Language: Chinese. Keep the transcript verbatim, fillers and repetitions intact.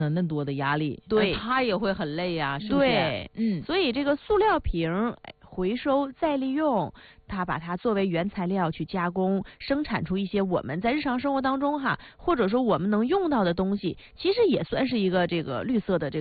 那多的压力， 对， 他也会很累呀、啊，是不是？ 对，嗯，所以这个塑料瓶回收再利用，它把它作为原材料去加工，生产出一些我们在日常生活当中哈，或者说我们能用到的东西，其实也算是一个这个绿色的这个。